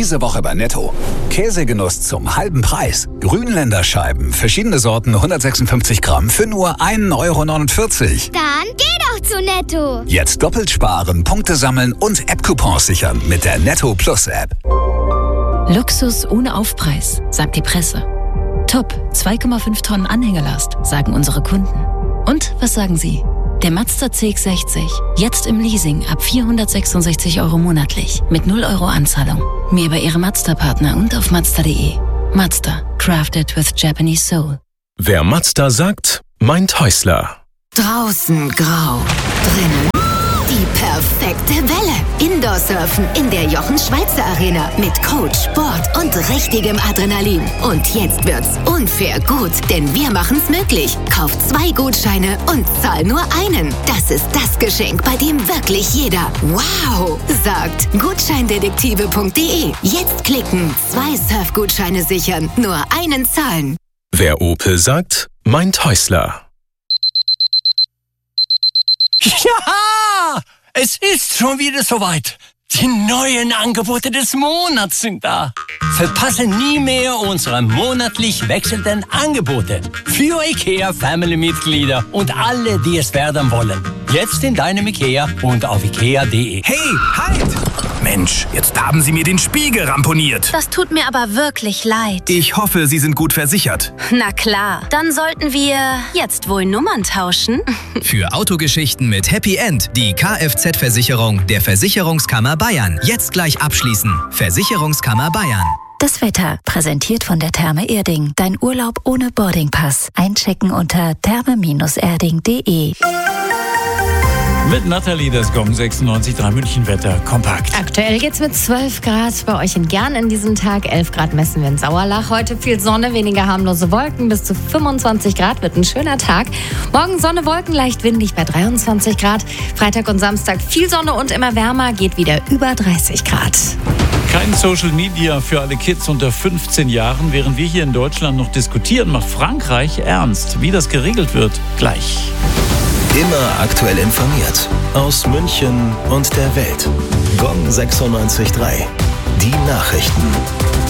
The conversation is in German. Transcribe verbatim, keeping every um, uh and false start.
Diese Woche bei Netto. Käsegenuss zum halben Preis. Grünländer Scheiben, verschiedene Sorten, hundertsechsundfünfzig Gramm für nur ein Euro neunundvierzig. Dann geh doch zu Netto. Jetzt doppelt sparen, Punkte sammeln und App-Coupons sichern mit der Netto Plus App. Luxus ohne Aufpreis, sagt die Presse. Top, zwei Komma fünf Tonnen Anhängelast, sagen unsere Kunden. Und was sagen Sie? Der Mazda C X sechzig, jetzt im Leasing ab vierhundertsechsundsechzig Euro monatlich mit null Euro Anzahlung. Mehr bei Ihrem Mazda-Partner und auf Mazda punkt de. Mazda, crafted with Japanese soul. Wer Mazda sagt, meint Häusler. Draußen grau, drinnen die perfekte Welle. Indoor-Surfen in der Jochen-Schweizer Arena mit Coach, Sport und richtigem Adrenalin. Und jetzt wird's unfair gut, denn wir machen's möglich. Kauf zwei Gutscheine und zahl nur einen. Das ist das Geschenk, bei dem wirklich jeder wow sagt. Gutscheindetektive punkt de. Jetzt klicken, zwei Surfgutscheine sichern, nur einen zahlen. Wer Opel sagt, meint Häusler. Ja, es ist schon wieder soweit. Die neuen Angebote des Monats sind da. Verpasse nie mehr unsere monatlich wechselnden Angebote für IKEA Family-Mitglieder und alle, die es werden wollen. Jetzt in deinem IKEA und auf ikea punkt de. Hey, halt! Mensch, jetzt haben Sie mir den Spiegel ramponiert. Das tut mir aber wirklich leid. Ich hoffe, Sie sind gut versichert. Na klar, dann sollten wir jetzt wohl Nummern tauschen. Für Autogeschichten mit Happy End die Kfz-Versicherung der Versicherungskammer Bayern. Jetzt gleich abschließen. Versicherungskammer Bayern. Das Wetter, präsentiert von der Therme Erding. Dein Urlaub ohne Boardingpass. Einchecken unter therme erding punkt de. Mit Nathalie, das Gong sechsundneunzig Komma drei München Wetter kompakt. Aktuell geht's mit zwölf Grad bei euch in Gern in diesem Tag. elf Grad messen wir in Sauerlach. Heute viel Sonne, weniger harmlose Wolken. Bis zu fünfundzwanzig Grad wird ein schöner Tag. Morgen Sonne, Wolken, leicht windig bei dreiundzwanzig Grad. Freitag und Samstag viel Sonne und immer wärmer, geht wieder über dreißig Grad. Kein Social Media für alle Kids unter fünfzehn Jahren. Während wir hier in Deutschland noch diskutieren, macht Frankreich ernst. Wie das geregelt wird, gleich. Immer aktuell informiert. Aus München und der Welt. Gong sechsundneunzig Komma drei. Die Nachrichten.